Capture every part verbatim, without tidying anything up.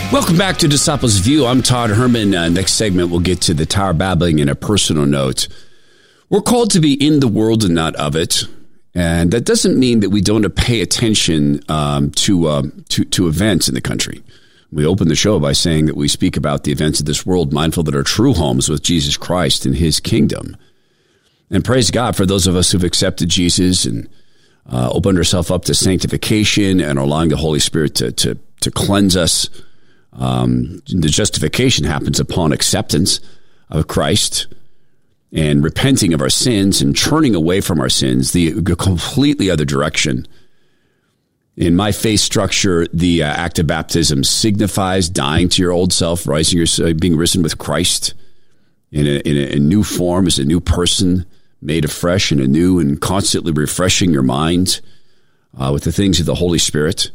Welcome back to Disciples View. I'm Todd Herman. Uh, next segment, we'll get to the Tower Babbling in a personal note. We're called to be in the world and not of it. And that doesn't mean that we don't pay attention um, to, uh, to to events in the country. We open the show by saying that we speak about the events of this world, mindful that our true homes with Jesus Christ and his kingdom. And praise God for those of us who've accepted Jesus and uh, opened ourselves up to sanctification and are allowing the Holy Spirit to to, to cleanse us. Um, the justification happens upon acceptance of Christ and repenting of our sins and turning away from our sins, the completely other direction. In my faith structure, the uh, act of baptism signifies dying to your old self, rising your, being risen with Christ in a, in a, a new form as a new person, made afresh and anew, and constantly refreshing your mind uh, with the things of the Holy Spirit.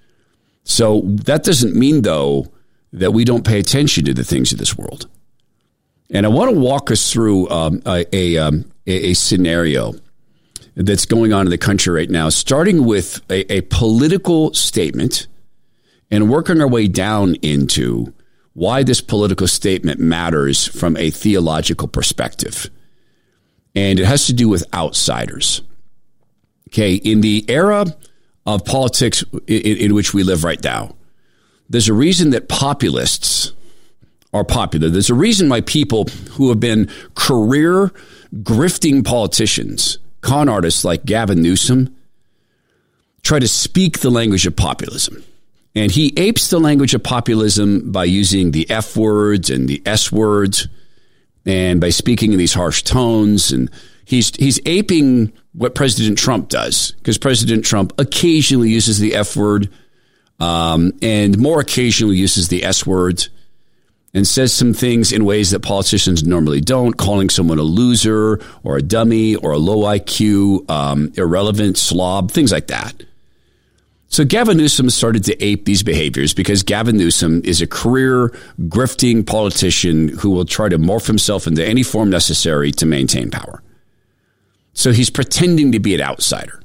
So that doesn't mean, though, that we don't pay attention to the things of this world. And I want to walk us through um, a, a, um, a, a scenario that's going on in the country right now, starting with a, a political statement and working our way down into why this political statement matters from a theological perspective. And it has to do with outsiders. Okay, in the era of politics in, in which we live right now, there's a reason that populists are popular. There's a reason why people who have been career grifting politicians, con artists like Gavin Newsom, try to speak the language of populism. And he apes the language of populism by using the F words and the S words and by speaking in these harsh tones. And he's he's aping what President Trump does, because President Trump occasionally uses the F word um, and more occasionally uses the S word and says some things in ways that politicians normally don't, calling someone a loser or a dummy or a low I Q, um, irrelevant slob, things like that. So Gavin Newsom started to ape these behaviors because Gavin Newsom is a career grifting politician who will try to morph himself into any form necessary to maintain power. So he's pretending to be an outsider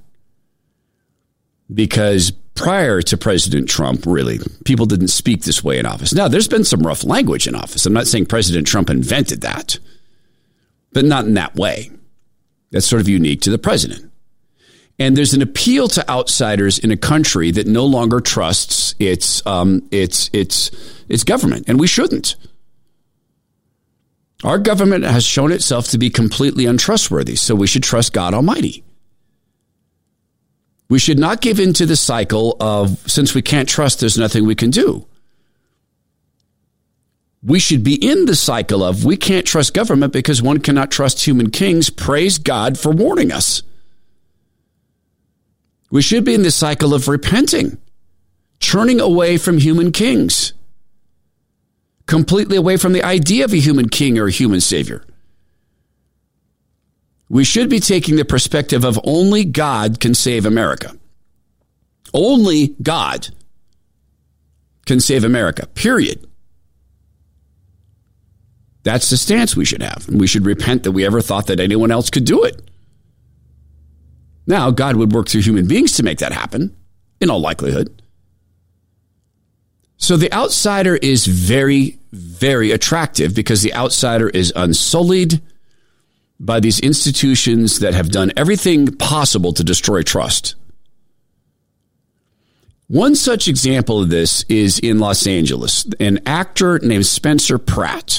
because prior to President Trump, really, people didn't speak this way in office. Now, there's been some rough language in office. I'm not saying President Trump invented that, but not in that way. That's sort of unique to the president. And there's an appeal to outsiders in a country that no longer trusts its um, its its its government, and we shouldn't. Our government has shown itself to be completely untrustworthy, so we should trust God Almighty. We should not give in to the cycle of, since we can't trust, there's nothing we can do. We should be in the cycle of, we can't trust government because one cannot trust human kings. Praise God for warning us. We should be in the cycle of repenting, turning away from human kings, completely away from the idea of a human king or a human savior. We should be taking the perspective of only God can save America. Only God can save America, period. That's the stance we should have. And we should repent that we ever thought that anyone else could do it. Now, God would work through human beings to make that happen, in all likelihood. So the outsider is very, very attractive because the outsider is unsullied by these institutions that have done everything possible to destroy trust. One such example of this is in Los Angeles, an actor named Spencer Pratt.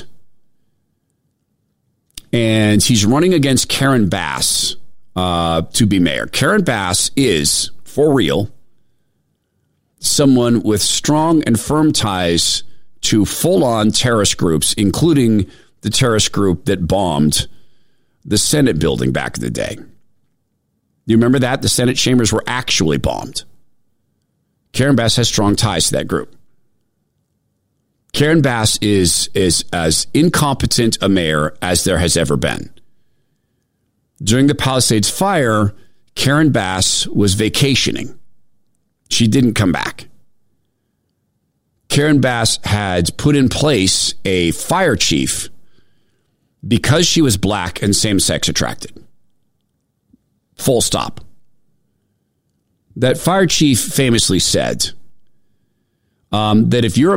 And he's running against Karen Bass uh, to be mayor. Karen Bass is, for real, someone with strong and firm ties to full-on terrorist groups, including the terrorist group that bombed the Senate building back in the day. You remember that? The Senate chambers were actually bombed. Karen Bass has strong ties to that group. Karen Bass is, is as incompetent a mayor as there has ever been. During the Palisades fire, Karen Bass was vacationing. She didn't come back. Karen Bass had put in place a fire chief because she was black and same-sex attracted. Full stop. That fire chief famously said um, that if you're a